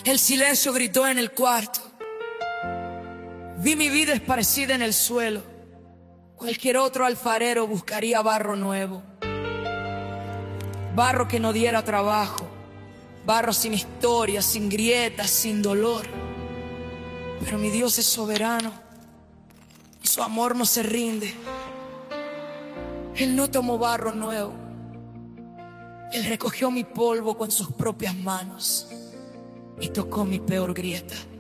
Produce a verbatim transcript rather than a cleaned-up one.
El silencio gritó en el cuarto. Vi mi vida esparcida en el suelo. Cualquier otro alfarero buscaría barro nuevo. Barro que no diera trabajo. Barro sin historia, sin grietas, sin dolor. Pero mi Dios es soberano y su amor no se rinde. Él no tomó barro nuevo. Él recogió mi polvo con sus propias manos y tocó mi peor grieta.